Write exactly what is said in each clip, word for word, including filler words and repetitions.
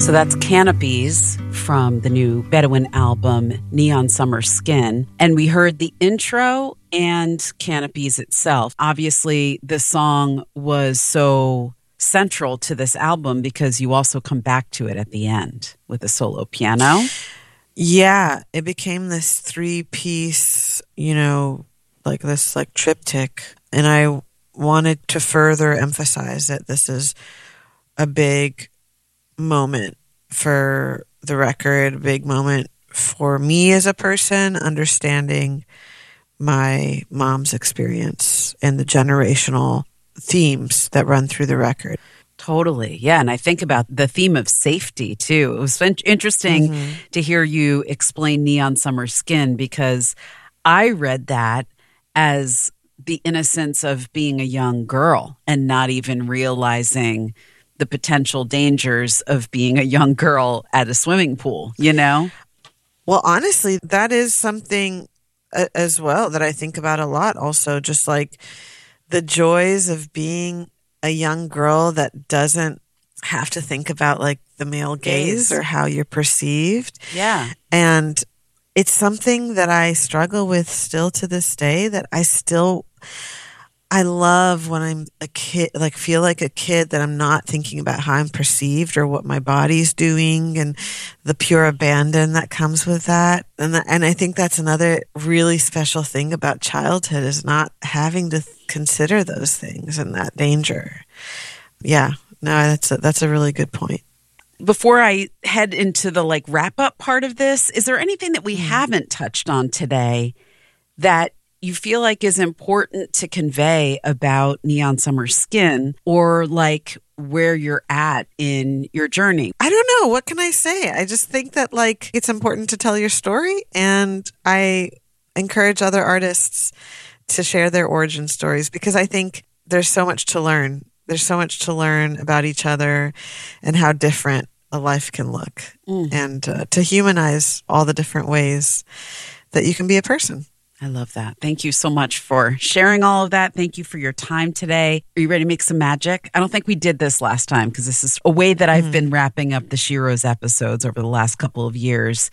So that's Canopies from the new Bedouin album, Neon Summer Skin. And we heard the intro and Canopies itself. Obviously, the song was so central to this album because you also come back to it at the end with a solo piano. Yeah, it became this three-piece, you know, like this like triptych. And I wanted to further emphasize that this is a big moment for the record, a big moment for me as a person, understanding my mom's experience and the generational themes that run through the record. Totally. Yeah. And I think about the theme of safety too. It was interesting mm-hmm. to hear you explain Neon Summer Skin, because I read that as the innocence of being a young girl and not even realizing the potential dangers of being a young girl at a swimming pool, you know? Well, honestly, that is something uh, as well that I think about a lot also, just like the joys of being a young girl that doesn't have to think about like the male gaze or how you're perceived. Yeah. And it's something that I struggle with still to this day, that I still... I love when I'm a kid, like feel like a kid, that I'm not thinking about how I'm perceived or what my body's doing, and the pure abandon that comes with that. And the, and I think that's another really special thing about childhood, is not having to th- consider those things and that danger. Yeah, no, that's a, that's a really good point. Before I head into the like wrap up part of this, is there anything that we mm. haven't touched on today that you feel like is important to convey about Neon Summer Skin, or like where you're at in your journey? I don't know. What can I say? I just think that like it's important to tell your story, and I encourage other artists to share their origin stories, because I think there's so much to learn. There's so much to learn about each other and how different a life can look, mm. and uh, to humanize all the different ways that you can be a person. I love that. Thank you so much for sharing all of that. Thank you for your time today. Are you ready to make some magic? I don't think we did this last time, because this is a way that I've mm-hmm. been wrapping up the Shiro's episodes over the last couple of years,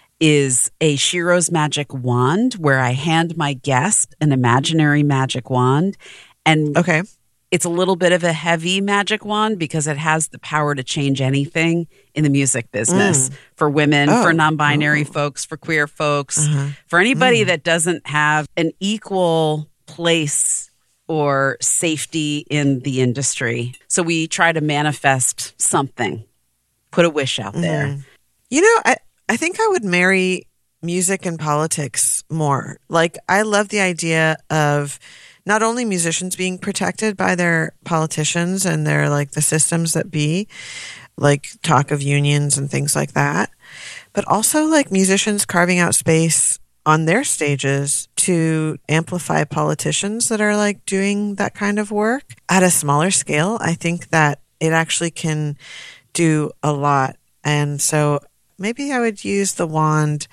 is a Shiro's magic wand, where I hand my guest an imaginary magic wand. And okay. It's a little bit of a heavy magic wand because it has the power to change anything in the music business, mm. for women, oh. for non-binary oh. folks, for queer folks, uh-huh. for anybody mm. that doesn't have an equal place or safety in the industry. So we try to manifest something, put a wish out mm. there. You know, I, I think I would marry music and politics more. Like, I love the idea of not only musicians being protected by their politicians and their like the systems that be, like talk of unions and things like that, but also like musicians carving out space on their stages to amplify politicians that are like doing that kind of work at a smaller scale. I think that it actually can do a lot. And so maybe I would use the wand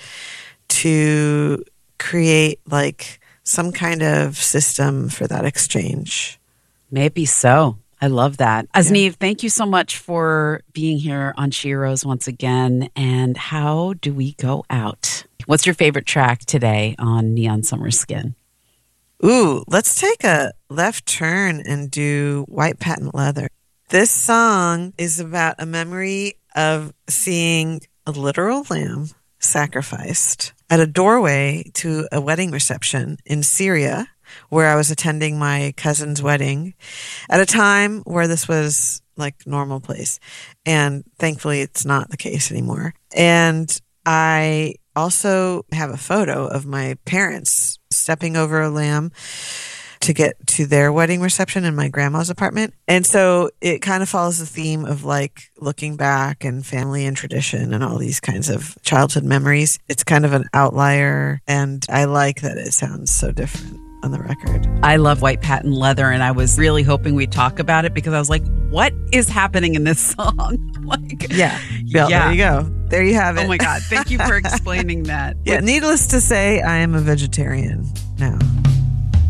to create like some kind of system for that exchange. Maybe so. I love that. Azniv, yeah. Thank you so much for being here on Shiro's once again. And how do we go out? What's your favorite track today on Neon Summer Skin? Ooh, let's take a left turn and do White Patent Leather. This song is about a memory of seeing a literal lamb sacrificed at a doorway to a wedding reception in Syria, where I was attending my cousin's wedding at a time where this was like normal place. And thankfully it's not the case anymore. And I also have a photo of my parents stepping over a lamb to get to their wedding reception in my grandma's apartment. And so it kind of follows the theme of like looking back and family and tradition and all these kinds of childhood memories. It's kind of an outlier, and I like that it sounds so different on the record. I love White Patent Leather, and I was really hoping we'd talk about it because I was like, what is happening in this song? like, yeah. Well, yeah. There you go. There you have it. Oh my God. Thank you for explaining that. Yeah. Needless to say, I am a vegetarian now.